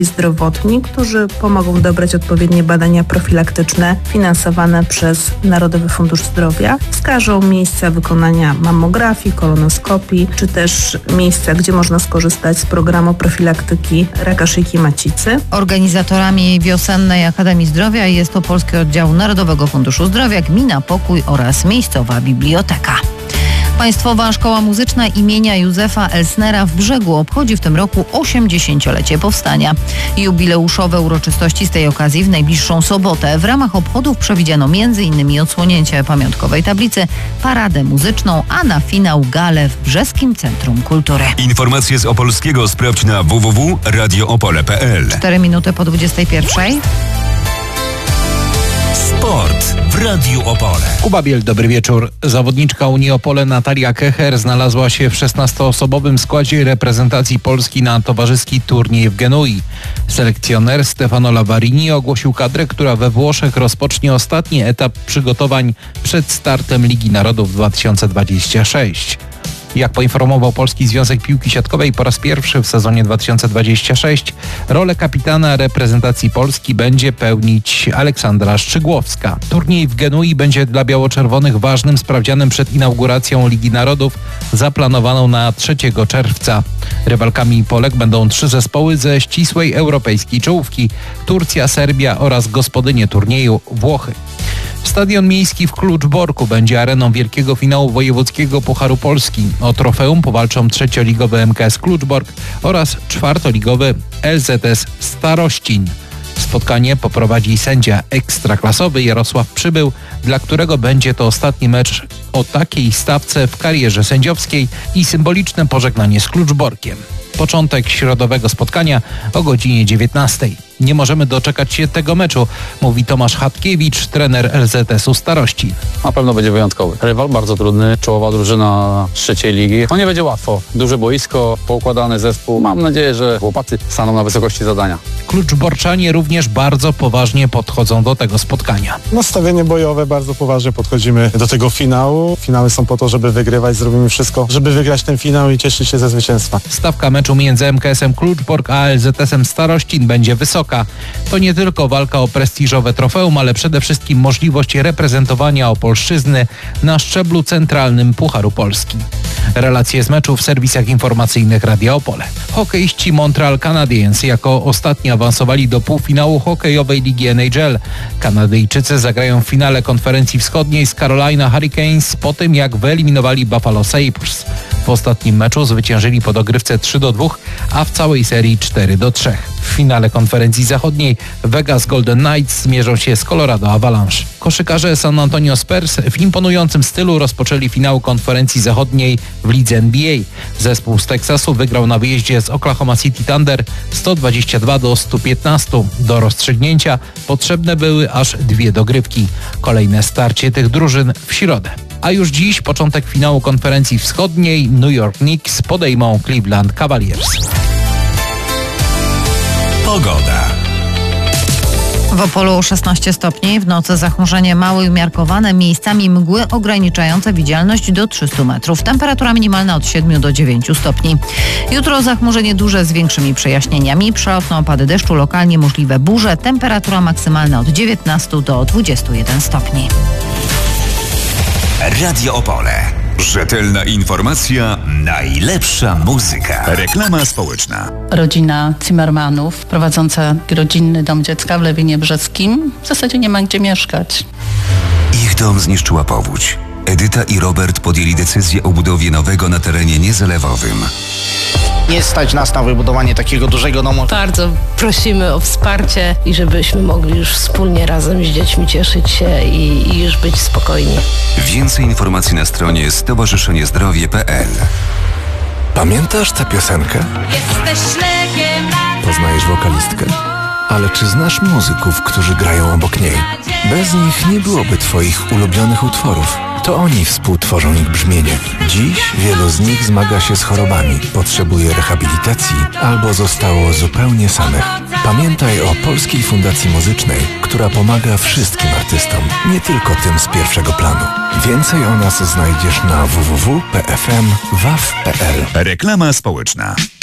zdrowotni, którzy pomogą dobrać odpowiednie badania profilaktyczne finansowane przez Narodowy Fundusz Zdrowia. Wskażą miejsca wykonania mammografii, kolonoskopii, czy też miejsca, gdzie można skorzystać z programu profilaktyki raka szyjki macicy. Organizatorami Wiosennej Akademii Zdrowia jest Opolski Oddział Narodowego Funduszu Zdrowia, Gmina Pokój oraz miejscowa biblioteka. Państwowa Szkoła Muzyczna imienia Józefa Elsnera w Brzegu obchodzi w tym roku 80-lecie powstania. Jubileuszowe uroczystości z tej okazji w najbliższą sobotę. W ramach obchodów przewidziano m.in. odsłonięcie pamiątkowej tablicy, paradę muzyczną, a na finał galę w Brzeskim Centrum Kultury. Informacje z Opolskiego sprawdź na www.radioopole.pl. 4 minuty po 21. Sport w Radiu Opole. Kuba Biel, dobry wieczór. Zawodniczka Unii Opole Natalia Kecher znalazła się w 16-osobowym składzie reprezentacji Polski na towarzyski turniej w Genui. Selekcjoner Stefano Lavarini ogłosił kadrę, która we Włoszech rozpocznie ostatni etap przygotowań przed startem Ligi Narodów 2026. Jak poinformował Polski Związek Piłki Siatkowej, po raz pierwszy w sezonie 2026 rolę kapitana reprezentacji Polski będzie pełnić Aleksandra Szczygłowska. Turniej w Genui będzie dla biało-czerwonych ważnym sprawdzianem przed inauguracją Ligi Narodów zaplanowaną na 3 czerwca. Rywalkami Polek będą 3 zespoły ze ścisłej europejskiej czołówki: Turcja, Serbia oraz gospodynie turnieju Włochy. Stadion miejski w Kluczborku będzie areną wielkiego finału wojewódzkiego Pucharu Polski. O trofeum powalczą trzecioligowy MKS Kluczbork oraz czwartoligowy LZS Starościn. Spotkanie poprowadzi sędzia ekstraklasowy Jarosław Przybył, dla którego będzie to ostatni mecz o takiej stawce w karierze sędziowskiej i symboliczne pożegnanie z Kluczborkiem. Początek środowego spotkania o godzinie 19. Nie możemy doczekać się tego meczu, mówi Tomasz Chatkiewicz, trener LZS-u Starościn. Na pewno będzie wyjątkowy. Rywal bardzo trudny, czołowa drużyna z 3. ligi. Nie będzie łatwo. Duże boisko, poukładany zespół. Mam nadzieję, że chłopacy staną na wysokości zadania. Kluczborczanie również bardzo poważnie podchodzą do tego spotkania. Nastawienie bojowe, bardzo poważnie podchodzimy do tego finału. Finały są po to, żeby wygrywać. Zrobimy wszystko, żeby wygrać ten finał i cieszyć się ze zwycięstwa. Stawka meczu między MKS-em Kluczbork a LZS-em Starościn będzie wysoka. To nie tylko walka o prestiżowe trofeum, ale przede wszystkim możliwość reprezentowania Opolszczyzny na szczeblu centralnym Pucharu Polski. Relacje z meczu w serwisach informacyjnych Radia Opole. Hokeiści Montreal Canadiens jako ostatni awansowali do półfinału hokejowej ligi NHL. Kanadyjczycy zagrają w finale konferencji wschodniej z Carolina Hurricanes po tym, jak wyeliminowali Buffalo Sabres. W ostatnim meczu zwyciężyli po dogrywce 3-2, a w całej serii 4-3. W finale konferencji zachodniej Vegas Golden Knights zmierzą się z Colorado Avalanche. Koszykarze San Antonio Spurs w imponującym stylu rozpoczęli finał konferencji zachodniej w lidze NBA. Zespół z Teksasu wygrał na wyjeździe z Oklahoma City Thunder 122-115. Do rozstrzygnięcia potrzebne były aż 2 dogrywki. Kolejne starcie tych drużyn w środę. A już dziś początek finału konferencji wschodniej. New York Knicks podejmą Cleveland Cavaliers. Pogoda. W Opolu 16 stopni, w nocy zachmurzenie małe i umiarkowane, miejscami mgły ograniczające widzialność do 300 metrów. Temperatura minimalna od 7 do 9 stopni. Jutro zachmurzenie duże z większymi przejaśnieniami, przelotne opady deszczu, lokalnie możliwe burze. Temperatura maksymalna od 19 do 21 stopni. Radio Opole. Rzetelna informacja, najlepsza muzyka. Reklama społeczna. Rodzina Zimmermanów, prowadząca rodzinny dom dziecka w Lewinie Brzeskim, w zasadzie nie ma gdzie mieszkać. Ich dom zniszczyła powódź. Edyta i Robert podjęli decyzję o budowie nowego na terenie niezalewowym. Nie stać nas na wybudowanie takiego dużego domu. Bardzo prosimy o wsparcie i żebyśmy mogli już wspólnie razem z dziećmi cieszyć się i już być spokojni. Więcej informacji na stronie stowarzyszeniezdrowie.pl. Pamiętasz tę piosenkę? Jesteś lekiem. Poznajesz wokalistkę? Ale czy znasz muzyków, którzy grają obok niej? Bez nich nie byłoby twoich ulubionych utworów. To oni współtworzą ich brzmienie. Dziś wielu z nich zmaga się z chorobami, potrzebuje rehabilitacji albo zostało zupełnie samych. Pamiętaj o Polskiej Fundacji Muzycznej, która pomaga wszystkim artystom, nie tylko tym z pierwszego planu. Więcej o nas znajdziesz na www.pfm.waw.pl. Reklama społeczna.